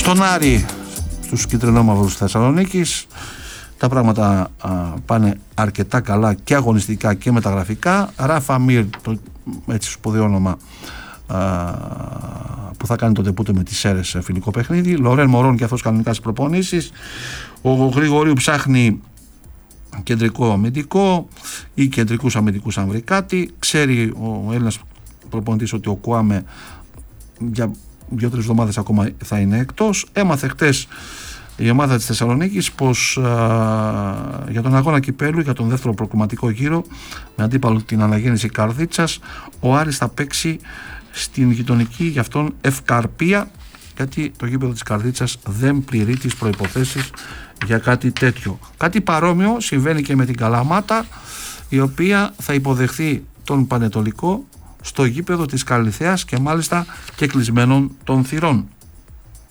Στον Άρη, στους κυτρινόμαυρους Θεσσαλονίκης, τα πράγματα πάνε αρκετά καλά και αγωνιστικά και μεταγραφικά. Ράφα Μίρ, το έτσι σπουδαίο όνομα, που θα κάνει το τεπούτο με τις Σέρες σε φιλικό παιχνίδι. Λορέν Μωρόν και αυτός κανονικά στις προπονήσεις. Ο Γρηγορίου ψάχνει κεντρικό αμυντικό ή κεντρικούς αμυντικούς αν βρει κάτι. Ξέρει ο Έλληνας προπονητής ότι ο Κουάμε για 2-3 εβδομάδες ακόμα θα είναι εκτός. Έμαθε χτες η ομάδα της Θεσσαλονίκης πως για τον αγώνα κυπέλου, για τον δεύτερο προκριματικό γύρο με αντίπαλο την αναγέννηση Καρδίτσας, ο Άρης θα παίξει στην γειτονική γι' αυτόν Ευκαρπία, γιατί το γήπεδο της Καρδίτσας δεν πληρεί τις προϋποθέσεις για κάτι τέτοιο. Κάτι παρόμοιο συμβαίνει και με την Καλαμάτα, η οποία θα υποδεχθεί τον Πανετολικό στο γήπεδο της Καλιθέας και μάλιστα και κλεισμένων των θυρών.